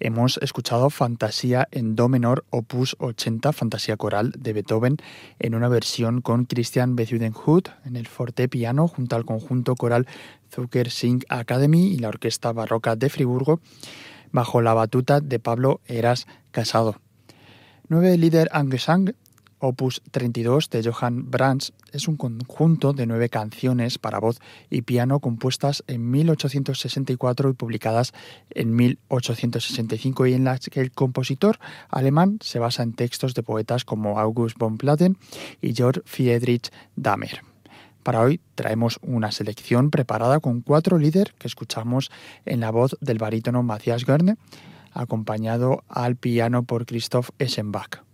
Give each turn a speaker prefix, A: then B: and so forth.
A: Hemos escuchado Fantasía en Do menor, opus 80, Fantasía coral de Beethoven, en una versión con Christian Bezuidenhout en el fortepiano junto al conjunto coral Zucker Sing Academy y la Orquesta Barroca de Friburgo, bajo la batuta de Pablo Heras Casado. 9 Lieder am Gesang, opus 32 de Johann Brahms, es un conjunto de 9 canciones para voz y piano compuestas en 1864 y publicadas en 1865, y en las que el compositor alemán se basa en textos de poetas como August von Platen y Georg Friedrich Dahmer. Para hoy traemos una selección preparada con 4 Lieder que escuchamos en la voz del barítono Matthias Goerne, acompañado al piano por Christoph Eschenbach.